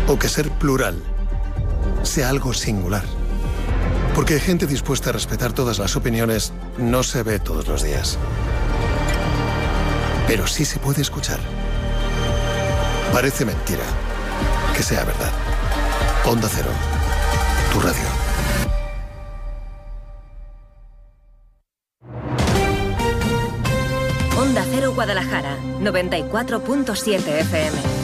O que ser plural sea algo singular. Porque gente dispuesta a respetar todas las opiniones no se ve todos los días. Pero sí se puede escuchar. Parece mentira que sea verdad. Onda Cero, tu radio. Onda Cero Guadalajara, 94.7 FM.